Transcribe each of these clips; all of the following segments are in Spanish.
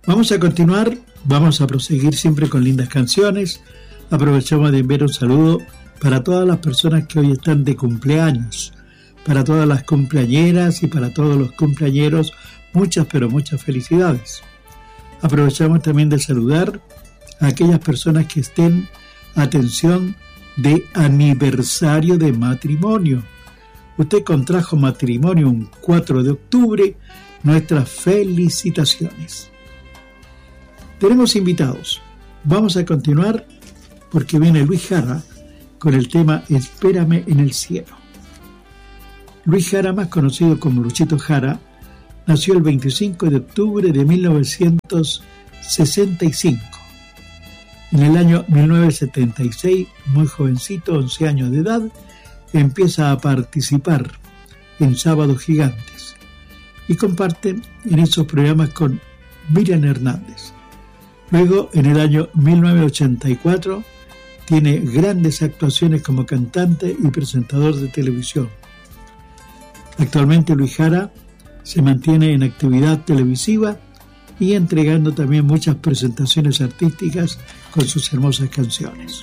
Vamos a continuar, vamos a proseguir siempre con lindas canciones. Aprovechamos de enviar un saludo para todas las personas que hoy están de cumpleaños, para todas las cumpleañeras y para todos los cumpleañeros, muchas pero muchas felicidades. Aprovechamos también de saludar a aquellas personas que estén, atención, de aniversario de matrimonio. Usted contrajo matrimonio un 4 de octubre, nuestras felicitaciones. Tenemos invitados. Vamos a continuar porque viene Luis Jara con el tema Espérame en el cielo. Luis Jara, más conocido como Luchito Jara, nació el 25 de octubre de 1965. En el año 1976, muy jovencito, 11 años de edad, empieza a participar en Sábados Gigantes y comparten en esos programas con Miriam Hernández. Luego, en el año 1984, tiene grandes actuaciones como cantante y presentador de televisión. Actualmente Luis Jara se mantiene en actividad televisiva y entregando también muchas presentaciones artísticas con sus hermosas canciones.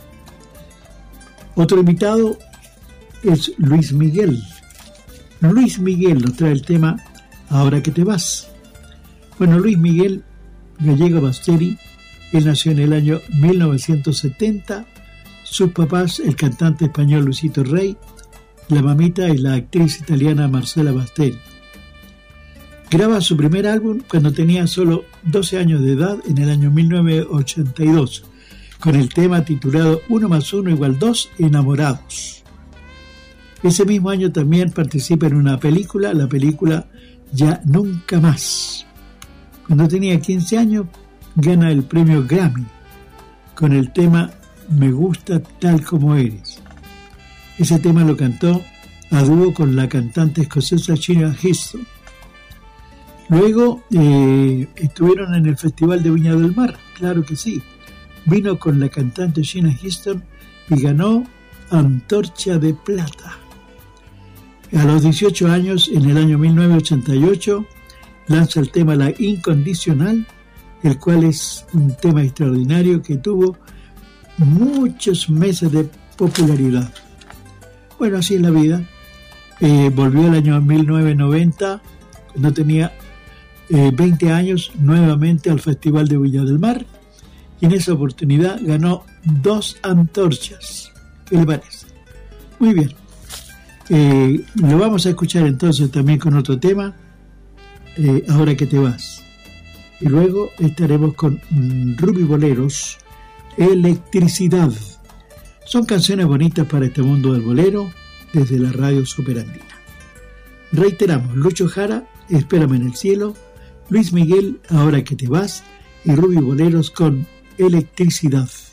Otro invitado es Luis Miguel. Luis Miguel nos trae el tema Ahora que te vas. Bueno, Luis Miguel Gallego Basteri, él nació en el año 1970. Sus papás, el cantante español Luisito Rey, la mamita y la actriz italiana Marcela Basteri. Graba su primer álbum cuando tenía solo 12 años de edad en el año 1982, con el tema titulado 1 + 1 = 2, Enamorados. Ese mismo año también participa en una película, la película Ya Nunca Más. Cuando tenía 15 años, gana el premio Grammy con el tema Me gusta tal como eres. Ese tema lo cantó a dúo con la cantante escocesa Sheena Easton. Luego estuvieron en el Festival de Viña del Mar, claro que sí. Vino con la cantante Sheena Easton y ganó Antorcha de Plata. A los 18 años, en el año 1988, lanza el tema La Incondicional, el cual es un tema extraordinario que tuvo muchos meses de popularidad. Bueno, así es la vida. Volvió el año 1990, cuando tenía 20 años, nuevamente al Festival de Viña del Mar, y en esa oportunidad ganó 2 antorchas. ¿Qué le parece? Muy bien. Lo vamos a escuchar entonces también con otro tema, Ahora que te vas. Y luego estaremos con Ruby Boleros, Electricidad. Son canciones bonitas para este mundo del bolero desde la radio Superandina. Reiteramos, Lucho Jara, Espérame en el cielo, Luis Miguel, Ahora que te vas, y Ruby Boleros con Electricidad.